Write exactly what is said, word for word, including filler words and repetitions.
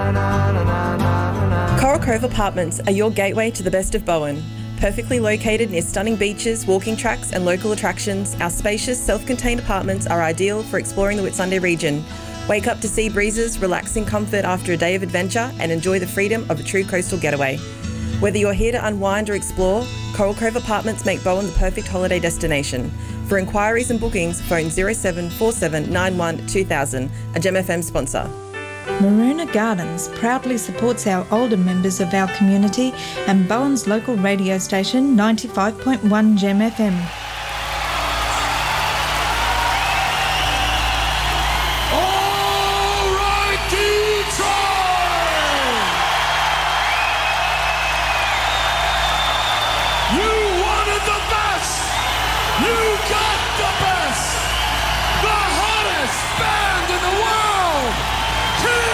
Coral Cove Apartments are your gateway to the best of Bowen. Perfectly located near stunning beaches, walking tracks and local attractions, our spacious, self-contained apartments are ideal for exploring the Whitsunday region. Wake up to sea breezes, relax in comfort after a day of adventure and enjoy the freedom of a true coastal getaway. Whether you're here to unwind or explore, Coral Cove Apartments make Bowen the perfect holiday destination. For inquiries and bookings, phone zero seven four seven nine one two thousand, a Gem F M sponsor. Maroona Gardens proudly supports our older members of our community and Bowen's local radio station ninety-five point one Gem F M.